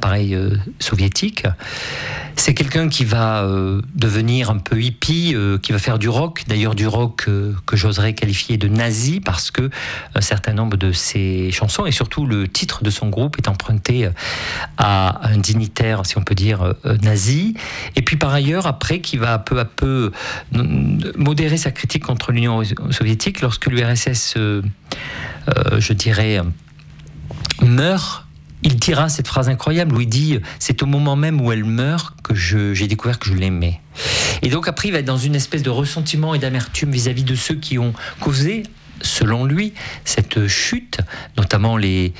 l'appareil soviétique. C'est quelqu'un qui va devenir un peu hippie, qui va faire du rock, d'ailleurs du rock que j'oserais qualifier de nazi, parce que un certain nombre de ses chansons, et surtout le titre de son groupe, est emprunté à un dignitaire, si on peut dire, nazi. Et puis par ailleurs, après, qui va peu à peu modérer sa critique contre l'Union soviétique lorsque l'URSS, je dirais, meurt. Il dira cette phrase incroyable où il dit « C'est au moment même où elle meurt que j'ai découvert que je l'aimais ». Et donc après, il va être dans une espèce de ressentiment et d'amertume vis-à-vis de ceux qui ont causé, selon lui, cette chute, notamment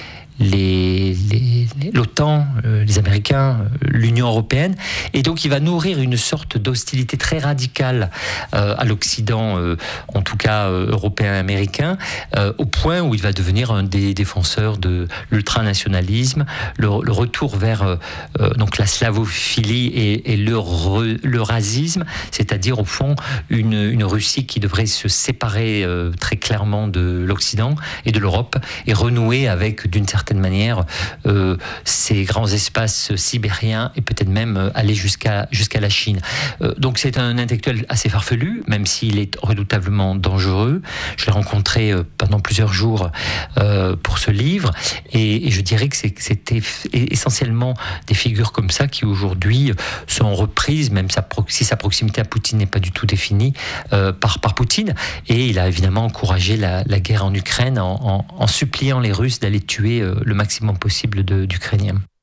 l'OTAN, les Américains, l'Union européenne, et donc il va nourrir une sorte d'hostilité très radicale à l'Occident, en tout cas européen-américain, au point où il va devenir un des défenseurs de l'ultranationalisme, le retour vers donc la slavophilie et le racisme, c'est-à-dire au fond une Russie qui devrait se séparer très clairement de l'Occident et de l'Europe et renouer avec, d'une certaine manière, ces grands espaces sibériens et peut-être même aller jusqu'à la Chine. Donc c'est un intellectuel assez farfelu, même s'il est redoutablement dangereux. Je l'ai rencontré pendant plusieurs jours pour ce livre, et je dirais que c'était essentiellement des figures comme ça qui aujourd'hui sont reprises, même si sa proximité à Poutine n'est pas du tout définie, par Poutine. Et il a évidemment encouragé la guerre en Ukraine en suppliant les Russes d'aller tuer le maximum possible d'Ukrainiens.